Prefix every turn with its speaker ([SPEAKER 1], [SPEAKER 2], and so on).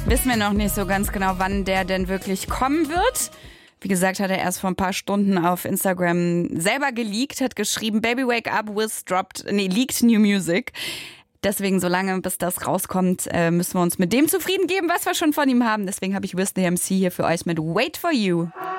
[SPEAKER 1] Wissen wir noch nicht so ganz genau, wann der denn wirklich kommen wird. Wie gesagt, hat er erst vor ein paar Stunden auf Instagram selber geleakt, hat geschrieben, Baby Wake Up, leaked new music. Deswegen, solange bis das rauskommt, müssen wir uns mit dem zufrieden geben, was wir schon von ihm haben. Deswegen habe ich Wiz the MC hier für euch mit Wait for You.